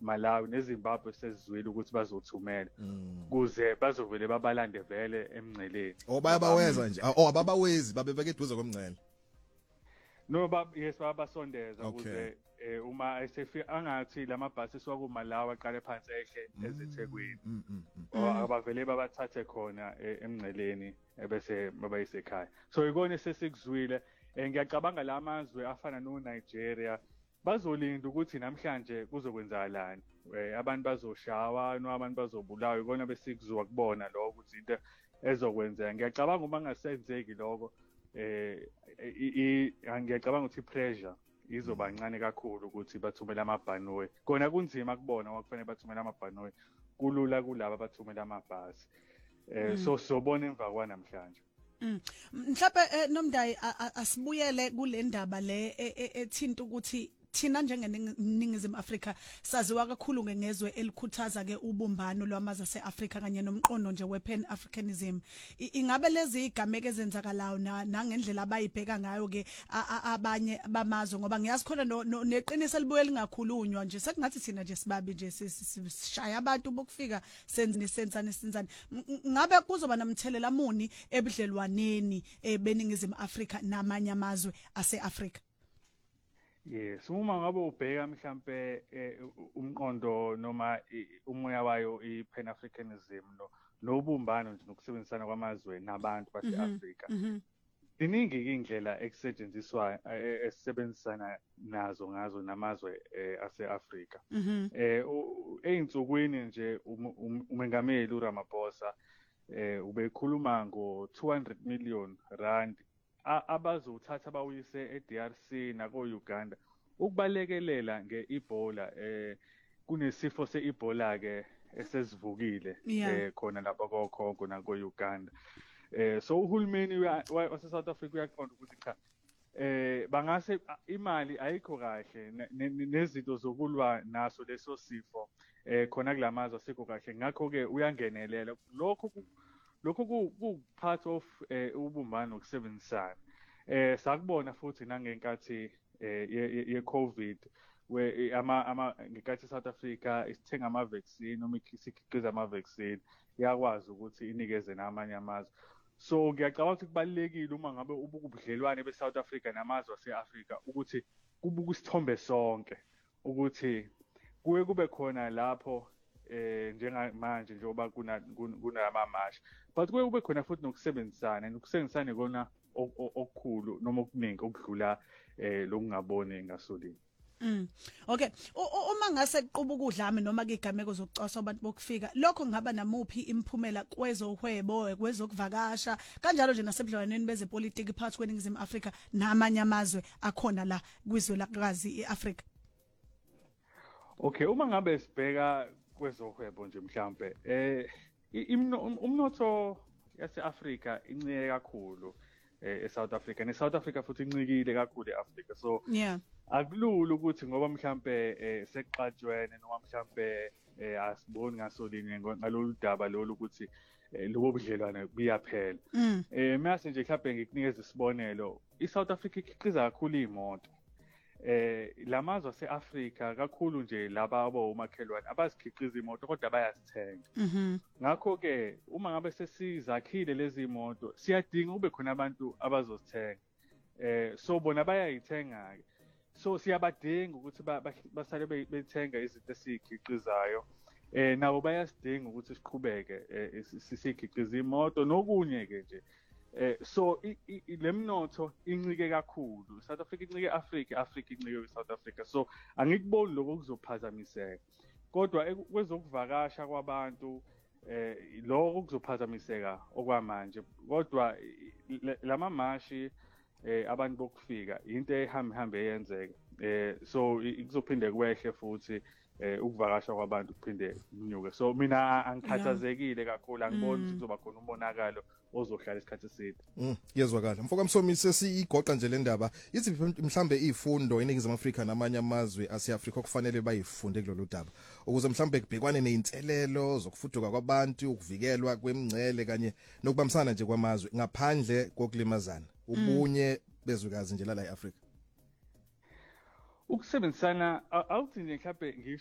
Malawi neZimbabwe sezizwile ukuthi bazothumela kuze bazovele babalande vele emngceleni. Bayabaweza nje ababawezi babebeke eduze komngcele. No yes babasondeza ukuze uma esefika angathi lamabhasi siwaku Malawi aqale phansi ehle eziThekwini abavele babathathe khona emngceleni bese babayisekhaya. So ikone sesikuzwile ngiyacabanga lamazwe afana no Nigeria bazolinda ukuthi namhlanje kuzokwenzakalani. Abantu bazoshawa no abantu bazobulawa ikona besikuzwa kubona lokho ukuthi into ezokwenzeka. Ngiyacabanga uma ngasenzeki lokho ngiyacabanga ukuthi pressure izoba ncane kakhulu ukuthi bathumele amabhanoyi. Kona kunzima kubona okufanele bathumele amabhanoyi. Kulula kulabo bathumela amabhasi. So sobona emva kwanamhlanje. Mhlawumbe Nomdayi asibuyele kule ndaba le ethinta ukuthi thina njengeNingizimu Afrika saziwa kakhulu ngezwe elikhuthaza ke ubumbano lwamazwe aseAfrika kanye nomqondo nje wePan Africanism. Ingabe lezi igameke ezenzakalayo nangendlela abayibheka ngayo ke abanye bamazwe ngoba ngiyasikhona neqiniso elibuye lingakhulunywa nje sekungathi thina nje sibabi nje sishaya abantu bokufika senzani. Ngabe kuzoba namthelela muni ebudlelwaneni beNingizimu Afrika namanye amazwe aseAfrika? Yes, uma ngabe ubheka mhlambe umqondo noma umoya wayo iPan Africanism nobumbano nje nokusebenzisana kwamazwe nabantu baseAfrika. Iningi indlela ekusentshenziswa esebenzisana ngazo namazwe aseAfrika. Einsukwini nje umengameli uRamaphosa ubekhuluma ngo200 million rand abazothatha bawuyise eDRC nako Uganda ukubalekelela ngeEbola kunesifo seEbola ke esesivukile khona lapha koKongo nako Uganda. So uhulumeni wase South Africa uyaqonda ukuthi cha bangase imali ayikho kahle nezinto zokulwa naso leso sifo khona kulamazwe asikho kahle ngakho ke uyangenelela lokho ku part of ubumbano nokusebenzisana. Sakubona futhi nangenkathi ye-COVID ngenkathi South Africa isithenga ama-vaccine noma isikhiqiza ama-vaccine yakwazi ukuthi inikeze namanye amazwe. So ngiyacabanga ukuthi kubalekile uma ngabe ubudlelwane beSouth Africa namazwe aseAfrika ukuthi kubuka isithombe sonke ukuthi kube khona lapho njengamanje njengoba kunamamashi but kube khona futhi nokusebenzisana ikona okukhulu noma okuningi okudlula lokungaboni ngasolini. Okay, uma ngase kuquba ukudlame noma ke igameko zokucwasa abantu bokufika lokho ngaba namuphi imphumela kwezohwebo kwezokuvakasha kanjalo nje nasebudlelwaneni bezepolitiki phakathi kweNingizimu Afrika namanye amazwe akhona la kwizwe lakazi iAfrika? Okay, uma ngabe sibheka kwezohwebo nje mhlambe umnotho yaseAfrika incike kakhulu eSouth Africa neSouth Africa futhi incikile kakhulu eAfrika. So akulula ukuthi ngoba mhlambe sekuxatshwene noma mhlambe asiboni ngasolinye ngalolu daba lolu ukuthi lobo budlelwane buyaphela. Mase nje mhlambe ngikunikeza isibonelo iSouth Africa ikhiqiza kakhulu imoto. Lamazwe aseAfrika kakhulu nje laba abomakhelwane abazikhiqiza imoto kodwa bayazithenga. Ngakho ke uma ngabe sesizakhile lezi imoto siyadinga kube khona abantu abazozithenga. So bona bayayithenga ke. So siyabadinga ukuthi basale bethenga izinto esizikhiqizayo. Nabo bayasidinga ukuthi siqhubeke sikhiqiza imoto nokunye ke nje. So lemnotho incike kakhulu. South Africa incike Africa incike South Africa. So angikuboni lokho kuzophazamiseka. Kodwa kwezokuvakasha kwabantu lokho kuzophazamiseka okwamanje. Kodwa lamamashi abantu bokufika into ehambe eyenzeka. So kuzophinde kwehle futhi ukuvakasha kwabantu kuphinde kunyuke. So mina angikhathazekile kakhulu angiboni ukuthi kuzoba khona umonakalo ozohlala isikhathi eside. Yezwakala. Mfoka Msomi siyigoqa nje le ndaba. Iziphi mhlambe izifundo eNingizimu Afrika namanye amazwe aseAfrika okufanele bayifunde kulolu daba ukuze mhlambe kubhekwane nezinselelo zokufuduka kwabantu, ukuvikelwa kwemingcele kanye nokubambisana nje kwamazwe ngaphandle kokulimazana. Ubunye bezwekazi nje la eAfrika. Ukusebenzisana awuthi nje mhlambe